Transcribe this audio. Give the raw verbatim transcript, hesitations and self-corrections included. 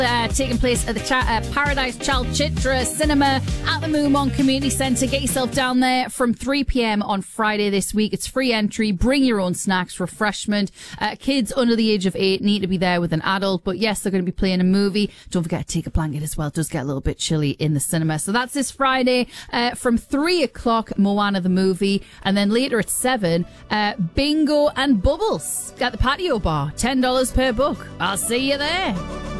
Uh, taking place at the Cha- uh, Paradise Chalchitra Cinema at the Moomon Community Centre. Get yourself down there from three p.m. on Friday this week. It's free entry. Bring your own snacks, refreshment. Uh, kids under the age of eight need to be there with an adult. But yes, they're going to be playing a movie. Don't forget to take a blanket as well. It does get a little bit chilly in the cinema. So that's this Friday uh, from three o'clock, Moana the movie. And then later at seven, uh, Bingo and Bubbles at the Patio Bar. ten dollars per book. I'll see you there.